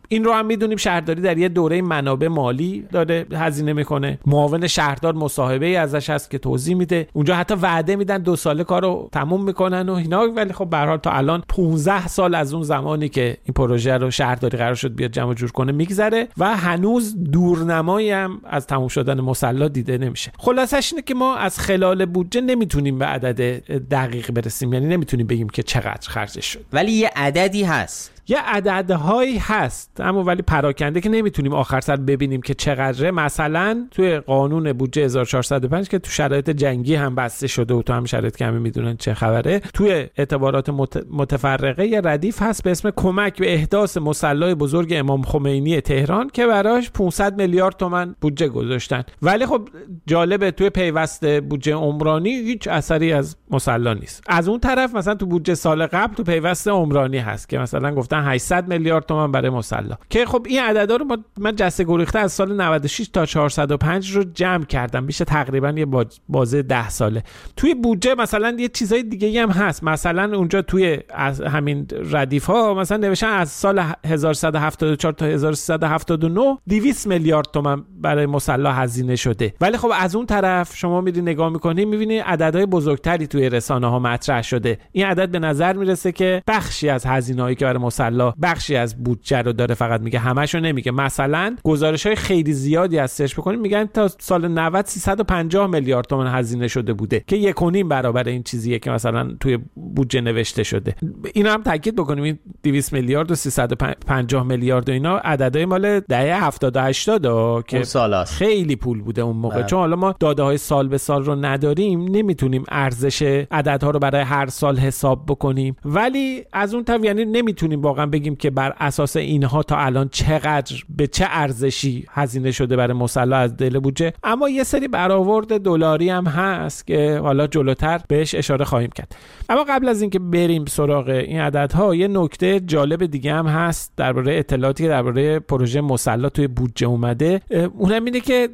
این رو هم میدونیم شهرداری در یه دوره منابع مالی داره هزینه میکنه. معاون شهردار مصاحبه‌ای ازش هست که توضیح میده. اونجا حتی وعده میدن 2 ساله کارو تموم میکنن و اینا، ولی خب به هر حال تا الان 15 سال از اون زمانی که این پروژه رو شهرداری قرار شد بیاد جمع جور کنه میگذره و هنوز دورنمایی هم از تموم شدن مصلا دیده نمیشه. خلاصش اینه که ما از خلال بودجه نمیتونیم به عدد دقیق برسیم، یعنی نمیتونیم بگیم که چقدر خرجش شد، ولی یه عددی هست، یه عددهایی هست، اما ولی پراکنده که نمیتونیم آخر سر ببینیم که چقدره. مثلا توی قانون بودجه 1405 که تو شرایط جنگی هم بسته شده و تو هم شرایط که همه میدونن چه خبره، توی اعتبارات متفرقه یه ردیف هست به اسم کمک به احداث مصلای بزرگ امام خمینی تهران که براش 500 میلیارد تومان بودجه گذاشتن. ولی خب جالبه توی پیوست بودجه عمرانی هیچ اثری از مصلا نیست. از اون طرف مثلا تو بودجه سال قبل تو پیوست عمرانی هست که مثلا گفتن 800 میلیارد تومان برای مصلا، که خب این عددا رو من جسته گریخته از سال 96 تا 405 رو جمع کردم، میشه تقریبا یه بازه 10 ساله. توی بودجه مثلا یه چیزای دیگه هم هست، مثلا اونجا توی همین ردیف ها مثلا نوشتن از سال 1174 تا 1379 200 میلیارد تومان برای مصلا هزینه شده. ولی خب از اون طرف شما میری نگاه میکنی میبینی عددهای بزرگتری توی رسانه ها مطرح شده. این عدد به نظر میرسه که بخشی از هزینه‌هایی که برای مصلا بخشی از بودجه رو داره، فقط میگه همشو نمیگه. مثلا گزارش‌های خیلی زیادی از سرچ بکنید میگن تا سال 90 350 میلیارد تومان هزینه شده بوده که 1.5 برابر این چیزیه که مثلا توی بودجه نوشته شده. اینا هم تاکید بکنیم این 200 میلیارد و 350 میلیارد و اینا عددهای مال دهه 70 و 80 که خیلی پول بوده اون موقع. چون حالا ما داده‌های سال به سال رو نداریم نمیتونیم ارزش عددها رو برای هر سال حساب بکنیم، ولی از اون طرف یعنی نمیتونیم واقعا بگیم که بر اساس اینها تا الان چقدر به چه ارزشی هزینه شده برای مصلا از دل بودجه. اما یه سری برآورد دلاری هم هست که حالا جلوتر بهش اشاره خواهیم کرد. اما قبل از اینکه بریم سراغ این عددها یه نکته جالب دیگه هم هست درباره اطلاعاتی که درباره پروژه مصلا توی بودجه اومده. اونم اینه که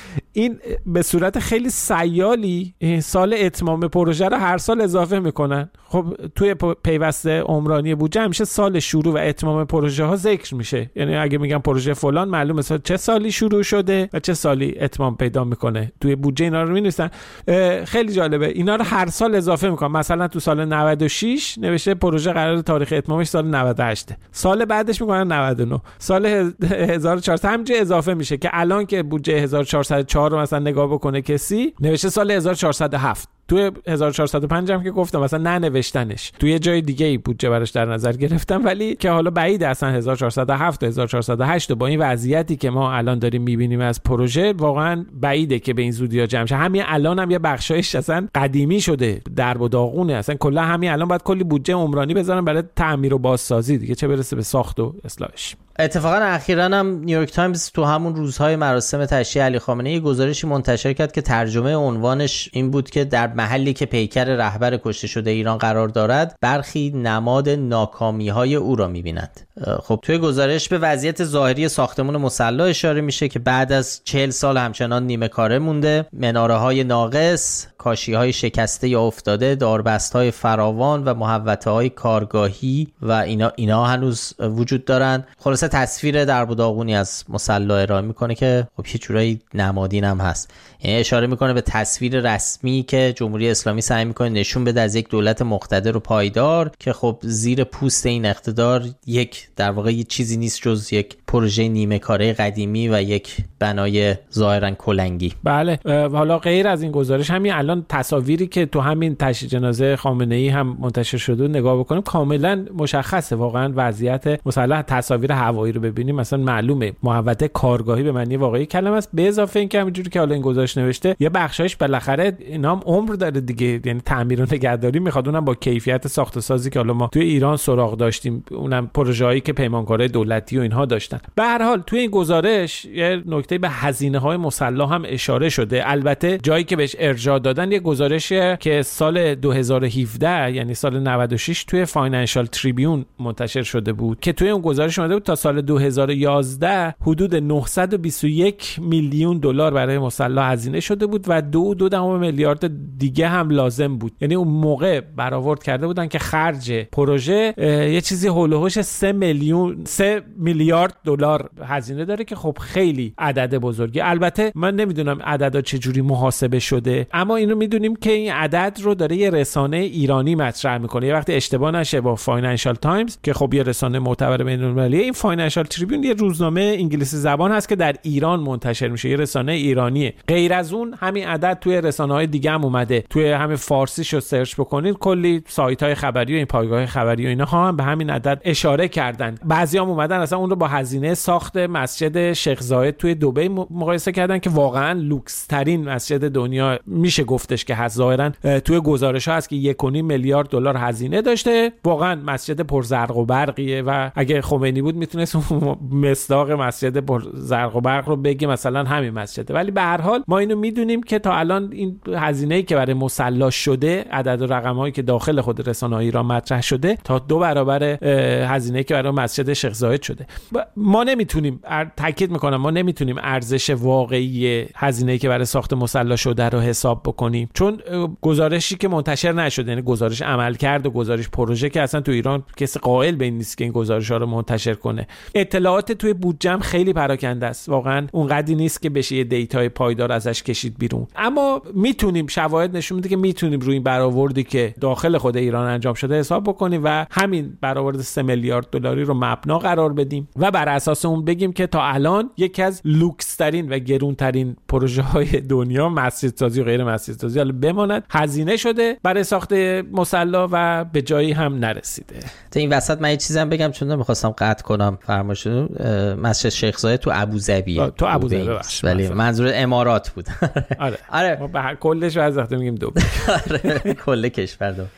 این به صورت خیلی سیالی سال اتمام پروژه رو هر سال اضافه میکنن. خب توی پیوست عمرانی بودجه همیشه سال شروع و اتمام پروژه ها ذکر میشه، یعنی اگه میگم پروژه فلان معلومه چه سالی شروع شده و چه سالی اتمام پیدا میکنه. توی بودجه اینا رو می‌نویسن. خیلی جالبه، اینا رو هر سال اضافه میکنن. مثلا تو سال 96 نوشته پروژه قرار تاریخ اتمامش سال 98، سال بعدش میکنن 99، سال 1400 همینجوری اضافه میشه که الان که بودجه 1404 رو مثلا نگاه بکنه کسی نوشته سال 1407. توی 1405 هم که گفتم مثلا ننوشتنش، توی جای دیگه ای بودجه براش در نظر گرفتم، ولی که حالا بعید اصلا 1407 و 1408 با این وضعیتی که ما الان داریم میبینیم از پروژه واقعا بعیده که به این زودی ها جمع شه. همین الان هم یه بخشایش اصلا قدیمی شده، درب و داغونه، اصلا کلا همین الان باید کلی بودجه عمرانی بذارن برای تعمیر و بازسازی دیگه، چه برسه به ساخت و اصلاحش. اتفاقا اخیراً هم نیویورک تایمز تو همون روزهای مراسم تشییع علی خامنه‌ای یه گزارشی منتشر کرد که ترجمه عنوانش این بود که در محلی که پیکر رهبر کشته شده ایران قرار دارد برخی نماد ناکامی‌های او را می‌بینند. خب توی گزارش به وضعیت ظاهری ساختمان مصلا اشاره میشه که بعد از 40 سال همچنان نیمه کاره مونده، مناره‌های ناقص، کاشی‌های شکسته یا افتاده، داربست‌های فراوان و محوطه‌های کارگاهی و اینا هنوز وجود دارن. خلاصه تصویر درب و داغونی از مصلا ارائه میکنه که خب یه جورایی نمادین هم هست، یعنی اشاره میکنه به تصویر رسمی که جمهوری اسلامی سعی میکنه نشون بده از یک دولت مقتدر و پایدار که خب زیر پوست این اقتدار یک در واقع یه چیزی نیست جز یک پروژه نیمه کاره قدیمی و یک بنای ظاهرا کلنگی. بله، حالا غیر از این گزارش همین الان تصاویری که تو همین تشییع جنازه خامنه‌ای هم منتشر شده نگاه بکنیم کاملا مشخصه واقعا وضعیت مصلا. تصاویر هوایی رو ببینیم مثلا معلومه محوطه کارگاهی به معنی واقعی کلمه است، به اضافه اینکه همینجوری که حالا این گزارش نوشته یه بخشایش بالاخره اینا هم عمر داره دیگه، یعنی تعمیر و نگهداری میخواد، اونم با کیفیت ساخت و سازی که حالا ما توی ایران سراغ داشتیم، اونم پروژه‌ای که پیمانکارای دولتی و اینها داشتن. به هر حال توی این گزارش یه نکته به هزینه‌های مصلا هم اشاره شده. البته جایی که بهش ارجاع دادن یه گزارشیه که سال 2017 یعنی سال 96 توی فاینانشال تریبیون منتشر شده بود که توی اون گزارش اومده بود تا سال 2011 حدود 921 میلیون دلار برای مصلا هزینه شده بود و 2.2 میلیارد دیگه هم لازم بود. یعنی اون موقع برآورد کرده بودن که خرج پروژه یه چیزی هول و هوش 3 میلیارد دلار هزینه داره که خب خیلی عدد بزرگی. البته من نمیدونم عددا چجوری محاسبه شده، اما اینو میدونیم که این عدد رو داره یه رسانه ایرانی مطرح میکنه. یه وقتی اشتباه نشه با فاینانشال تایمز که خب یه رسانه معتبر بین‌المللیه، این فاینانشال تریبیون یه روزنامه انگلیسی زبان هست که در ایران منتشر میشه، یه رسانه ایرانیه. غیر از اون همین عدد توی رسانه‌های دیگه هم اومده. توی همین فارسیشو سرچ بکنید کلی سایت‌های خبری و این پایگاه خبری و اینا هم به همین عدد اشاره کردن. بعضیام اومدن اصلا اون رو با هزینه ساخت مسجد شیخ زاید توی دبی مقایسه کردن که واقعا لوکس ترین مسجد دنیا میشه گفتش که هست. ظاهرا توی گزارش‌ها هست که 1.5 میلیارد دلار هزینه داشته. واقعا مسجد پر زرق و برقیه و اگه خمینی بود میتونست مصداق مسجد پر زرق و برق رو بگه مثلا همین مسجده. ولی به هر حال ما اینو میدونیم که تا الان این هزینه‌ای که برای مصلی شده، عدد و رقم‌هایی که داخل خود رسانه‌های ایران مطرح شده، تا 2 برابر هزینه‌ای که برای مسجد شیخ زاید شده. ما نمیتونیم، تاکید میکنم، ما نمیتونیم ارزش واقعی هزینه‌ای که برای ساخت مصلی شده رو حساب بکنیم، چون گزارشی که منتشر نشده، یعنی گزارش عملکرد و گزارش پروژه که اصلا تو ایران کسی قائل به این نیست که این گزارش‌ها رو منتشر کنه. اطلاعات توی بودجه خیلی پراکنده است، واقعا اونقدی نیست که بشه یه دیتای پایدار ازش کشید بیرون. اما میتونیم، شواهد نشون میده که میتونیم روی این برآوردی که داخل خود ایران انجام شده حساب بکنیم و همین برآورد 3 میلیارد دلاری رو مبنا قرار بدیم و بر اساس اون بگیم که تا الان یکی از لوکس ترین و گرون ترین پروژه های دنیا، مسجدسازی و غیر مسجدسازی، حالا بماند، هزینه شده برای ساخت مصلی و به جایی هم نرسیده. تا این وسط من یه چیزی هم بگم چون نمیخواستم قطع کنم فرمایشتون. مسجد شیخ زاید تو ابوظبی، تو ابوظبی ولی منظور امارات بود. آره ما به کلش از وقتی میگیم دو آره کل کشور دو.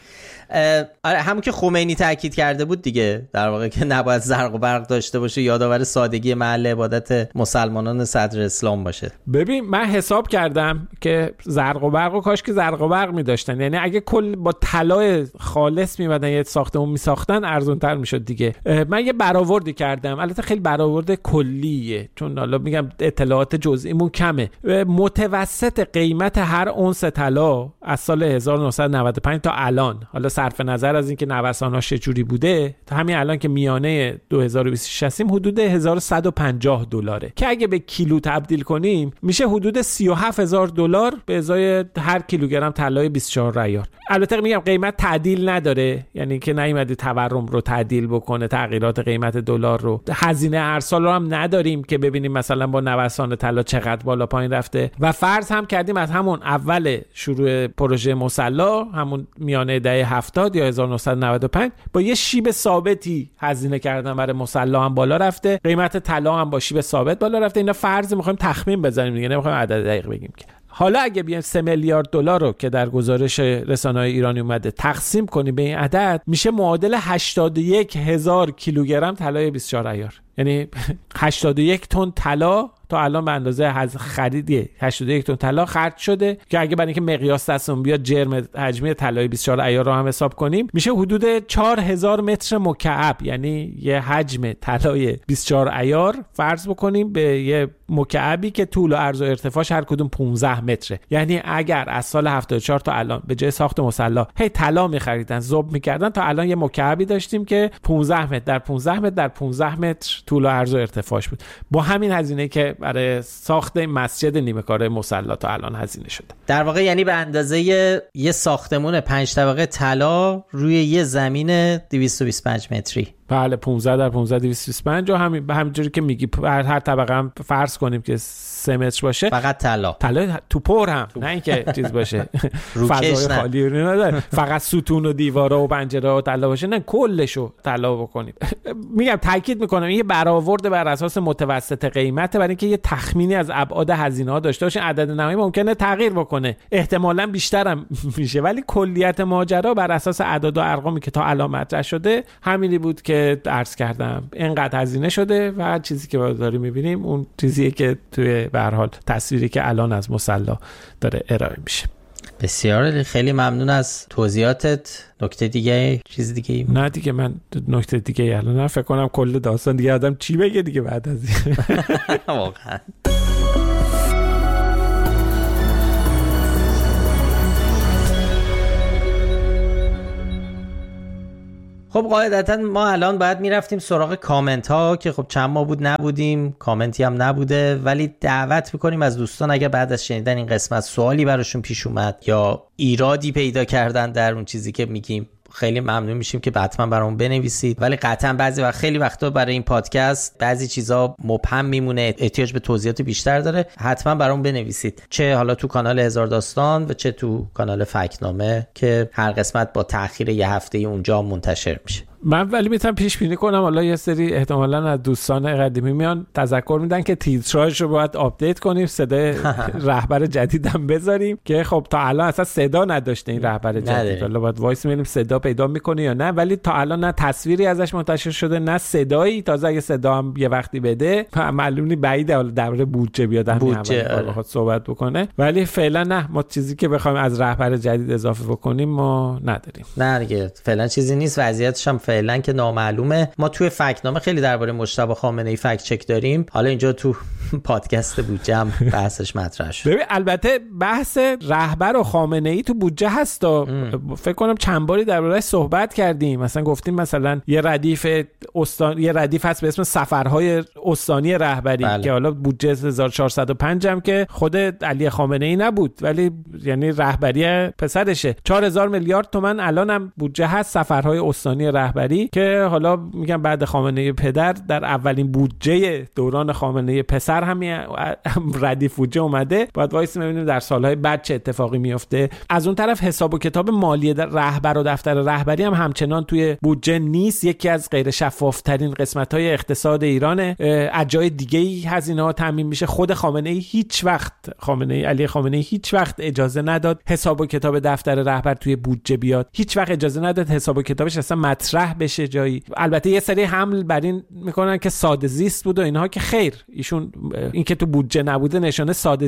آره همون که خمینی تاکید کرده بود دیگه، در واقع که نباید زرق و برق داشته باشه، یادآور سادگی محل عبادت مسلمانان صدر اسلام باشه. ببین من حساب کردم که زرق و برق و کاش که زرق و برق می داشتن، یعنی اگه کل با طلای خالص میمدن یه ساختمون میساختن ارزان‌تر میشد دیگه. من یه برآوردی کردم، البته خیلی برآورد کلیه چون حالا میگم اطلاعات جزئیمون کمه. متوسط قیمت هر اونس طلا از سال 1995 تا الان، حالا صرف نظر از اینکه نوساناش چجوری بوده، تا همین الان که میانه 2026 هستیم، حدود 1150 دلاره که اگه به کیلو تبدیل کنیم میشه حدود 37000 دلار به ازای هر کیلوگرم طلای 24 عیار. البته میگم قیمت تعدیل نداره، یعنی که نیومده تورم رو تعدیل بکنه، تغییرات قیمت دلار رو. هزینه هر سال رو هم نداریم که ببینیم مثلا با نوسان طلا چقدر بالا پایین رفته و فرض هم کردیم از همون اول شروع پروژه مصلی، همون میانه دهه 70 یا 1995 با یه شیب ثابتی هزینه کردن برای مصلی هم بالا رفته، قیمت طلا هم با شیب ثابت بالا رفته. اینا فرض می‌خوایم تخمین بزنیم دیگه، نمی‌خوایم عدد دقیق بگیم که. حالا اگه بیایم 3 میلیارد دلار رو که در گزارش رسانه‌های ایرانی اومده تقسیم کنیم به این عدد، میشه معادل 81000 کیلوگرم طلای 24 عیار. یعنی 81 تن طلا تا الان به اندازه خرید 81 تن طلا خرج شده که اگه برای اینکه مقیاس دستمون بیاد جرم حجمی طلای 24 عیار رو هم حساب کنیم، میشه حدود 4000 متر مکعب، یعنی یه حجم طلای 24 عیار فرض بکنیم به یه مکعبی که طول و عرض و ارتفاعش هر کدوم 15 متره. یعنی اگر از سال 74 تا الان به جای ساخت مصلی هی طلا می‌خریدن، ذوب می‌کردن، تا الان یه مکعبی داشتیم که 15 متر در 15 متر در 15 متر طول و عرض و ارتفاعش بود. با همین هزینه که برای ساخت مسجد نیمه کاره مصلی تا الان هزینه شده. در واقع یعنی به اندازه یه ساختمون 5 طبقه طلا روی یه زمین 225 متری. بله 15 در 15 225 و همین به همینجوری که میگی هر طبقه هم فرض کنیم که 3 متر باشه، فقط طلا تو پر هم نه اینکه چیز باشه فضای خالی نداره، فقط ستون و دیوارا و پنجره و طلا باشه، نه کلشو طلا بکنیم. میگم تاکید میکنم این یه برآورد بر اساس متوسط قیمته، برای اینکه یه تخمینی از ابعاد هزینه ها داشته باشه. عدد نهایی ممکنه تغییر بکنه، احتمالاً بیشتر هم میشه، ولی کلیت ماجرا بر اساس اعداد و ارقامی که تا الان مطرح شده همینی بود که عرض کردم. اینقدر هزینه شده و چیزی که داریم میبینیم اون چیزیه که توی به هر حال تصویری که الان از مصلی داره ارائه میشه. بسیار خیلی ممنون از توضیحاتت. نکته دیگه، چیز دیگه؟ نه دیگه، من نکته دیگه الان فکر کنم کل داستان دیگه آدم چی بگه دیگه بعد از این. واقعا خب قاعدتا ما الان باید میرفتیم سراغ کامنت ها که خب چند ماه بود نبودیم، کامنتی هم نبوده، ولی دعوت میکنیم از دوستان اگر بعد از شنیدن این قسمت سوالی براشون پیش اومد یا ایرادی پیدا کردن در اون چیزی که میگیم، خیلی ممنون میشیم که حتما برامون بنویسید. ولی قطعا خیلی وقتا برای این پادکست بعضی چیزا مبهم میمونه، احتیاج به توضیحات بیشتر داره، حتما برامون بنویسید، چه حالا تو کانال هزار داستان و چه تو کانال فکتنامه که هر قسمت با تأخیر یه هفته اونجا منتشر میشه. من ولی میتونم پیش بینی کنم حالا یه سری احتمالاً از دوستان قدیمی میان تذکر میدن که تیتراژ رو باید آپدیت کنیم، صدای رهبر جدیدم بذاریم که خب تا الان اصلا صدا نداشته این رهبر جدید، حالا باید وایس میبینیم صدا پیدا میکنه یا نه، ولی تا الان نه تصویری ازش منتشر شده نه صدایی. تازه اگه صدا هم یه وقتی بده معلومه بعیده حالا درباره بودجه بیاد همین بخواد صحبت بکنه، ولی فعلا نه، ما چیزی که بخوایم از رهبر جدید اضافه بکنیم ما نداریم. نه دیگه فعلا چیزی نیست، وضعیتش هم فعلا که نامعلومه. ما توی فکتنامه خیلی درباره مجتبی خامنه‌ای فکت چک داریم، حالا اینجا تو پادکست بودجه هم بحثش مطرح شد. ببین البته بحث رهبر و خامنه‌ای تو بودجه هست، فکر کنم چند باری درباره‌اش صحبت کردیم، مثلا گفتیم مثلا یه ردیف هست به اسم سفرهای استانی رهبری که حالا بودجه 1405 هم که خود علی خامنه‌ای نبود ولی یعنی رهبری پسرشه. 4000 میلیارد تومان الان هم بودجه هست سفرهای استانی رهبری که حالا میگم بعد خامنه‌ای پدر در اولین بودجه دوران خامنه‌ای پسر همین ردیف بودجه اومده. باید وایس ببینیم در سالهای بعد چه اتفاقی میفته. از اون طرف حساب و کتاب مالی رهبر و دفتر رهبری هم همچنان توی بودجه نیست، یکی از غیر شفاف ترین قسمت‌های اقتصاد ایرانه. از جای دیگه‌ای هزینه‌ها تامین میشه. خود علی خامنه‌ای هیچ وقت اجازه نداد حساب و کتاب دفتر رهبر توی بودجه بیاد، هیچ وقت اجازه نداد حساب و کتابش اصلا مطرح بشه جایی. البته یه سری حمل بر این میکنن که ساده زیست بود و اینها، که خیر، ایشون این که تو بودجه نبوده نشانه ساده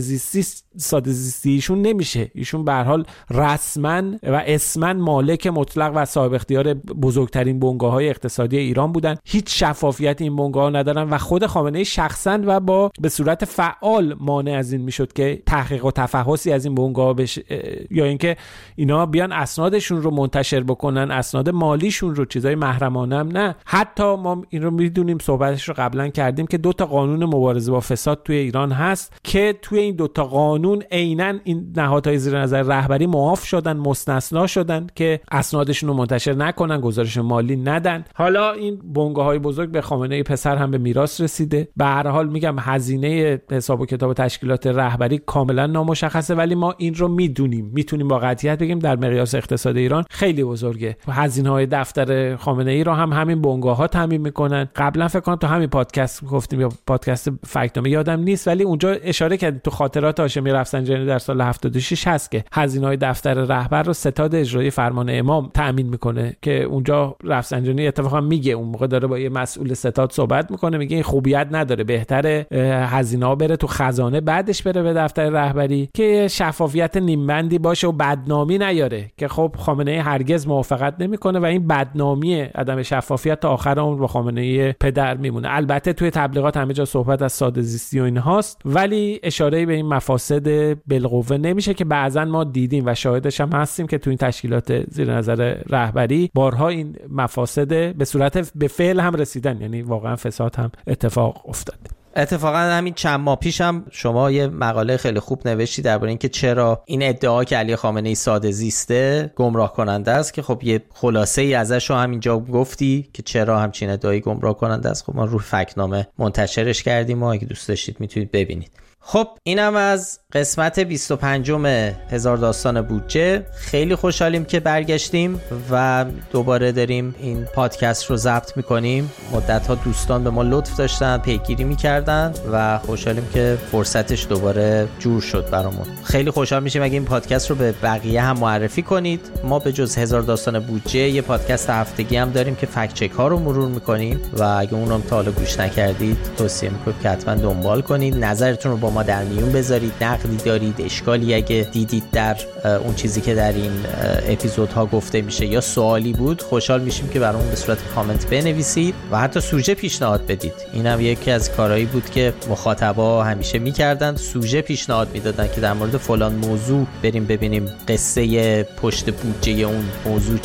زیستی ایشون نمیشه. ایشون به هر حال رسما و اسما مالک مطلق و صاحب اختیار بزرگترین بنگاه‌های اقتصادی ایران بودن. هیچ شفافیت این بنگاه‌ها ندارن و خود خامنه‌ای شخصا و به صورت فعال مانع از این میشد که تحقیق و تفحصی از این بنگاه‌ها بشه یا اینکه اینا بیان اسنادشون رو منتشر بکنن، اسناد مالیشون رو، چیزای محرمانه هم نه. حتی ما این رو میدونیم، صحبتش رو قبلا کردیم که 2 تا قانون مبارزه با فساد توی ایران هست که توی این 2 تا قانون عیناً این نهادهای زیر نظر رهبری معاف شدن، مستثنا شدن که اسنادشون رو منتشر نکنن، گزارش مالی ندن. حالا این بنگاه‌های بزرگ به خامنه‌ای پسر هم به میراث رسیده. به هر حال میگم هزینه حساب و کتاب تشکیلات رهبری کاملا نامشخصه، ولی ما این رو میتونیم با قطعیت بگیم در مقیاس اقتصاد ایران خیلی بزرگه. هزینه‌های دفتر خامنه‌ای رو هم همین بنگاه‌ها تامین میکنن. قبلا فکر کنم تو همین پادکست گفتیم یا پادکست فکتنامه یادم نیست، ولی اونجا اشاره کردیم تو خاطرات هاشمی رفسنجانی در سال 76 هست که هزینه‌های دفتر رهبر رو ستاد اجرایی فرمان امام تامین میکنه، که اونجا رفسنجانی اتفاقا میگه اون موقع داره با یه مسئول ستاد صحبت میکنه، میگه این خوبیت نداره، بهتره هزینه‌ها بره تو خزانه بعدش بره به دفتر رهبری که شفافیت نیمبندی باشه و بدنامی نیاره، که خب خامنه‌ای هرگز موافقت نمیکنه و این بدنامی عدم شفافیت تا آخر عمر با خامنه‌ای پدر میمونه. البته توی تبلیغات همه جا صحبت از ساده زیستی و اینهاست، ولی اشاره به این مفاسد بالقوه نمیشه که بعضن ما دیدیم و شاهدش هم هستیم که توی این تشکیلات زیر نظر رهبری بارها این مفاسد به صورت به فعل هم رسیدن، یعنی واقعا فساد هم اتفاق افتاد. اتفاقا همین چند ماه پیش هم شما یه مقاله خیلی خوب نوشتی درباره اینکه چرا این ادعا که علی خامنه‌ای ساده زیسته گمراه کننده است، که خب یه خلاصه ای ازش رو همینجا گفتی که چرا همچین ادعایی گمراه کننده است. خب ما رو فکتنامه منتشرش کردیم و اگه دوست داشتید میتونید ببینید. خب اینم از قسمت 25 هزار داستان بودجه. خیلی خوشحالیم که برگشتیم و دوباره داریم این پادکست رو ضبط میکنیم. مدت‌ها دوستان به ما لطف داشتن، پیگیری میکردن و خوشحالیم که فرصتش دوباره جور شد برامون. خیلی خوشحال میشیم اگه این پادکست رو به بقیه هم معرفی کنید. ما به جز هزار داستان بودجه یه پادکست هفتگی هم داریم که فکت چک ها رو مرور میکنیم و اگه اونم تا حالا گوش نکردید توصیه میکنم که حتما دنبال کنید. نظرتون رو با ما در میون بذارید. نقدی دارید، اشکالی اگه دیدید در اون چیزی که در این اپیزودها گفته میشه یا سوالی بود، خوشحال میشیم که برامون به صورت کامنت بنویسید و حتی سوژه پیشنهاد بدید. اینم یکی از کارهایی بود که مخاطبا همیشه میکردن، سوژه پیشنهاد میدادن که در مورد فلان موضوع بریم ببینیم قصه پشت بودجه اون موضوع چیه.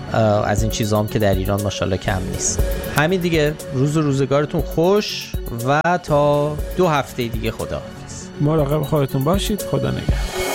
از این چیزا هم که در ایران ماشاءالله کم نیست. همین دیگه، روزگارتون خوش و تا 2 هفته دیگه خداحافظ. مراقب خودتون باشید. خدا نگهدار.